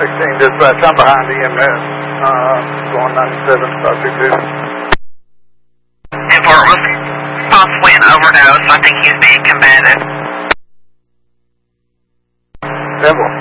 16 dispatch, I'm behind EMS, going 97, 522. Import was possibly an overdose. I think he's being combated. 10-4.